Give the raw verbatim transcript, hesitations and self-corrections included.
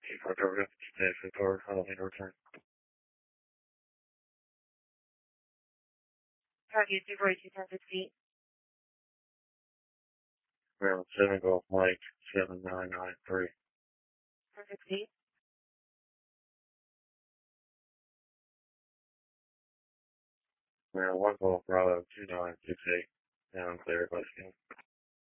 Two four Georgia, stay for the car, I don't need to return. Target two forty-two, ten sixty. Maryland seven Golf Mike, seven nine nine three. ten sixty. Maryland one Golf Bravo, two nine six eight. Now I'm clear, let's go.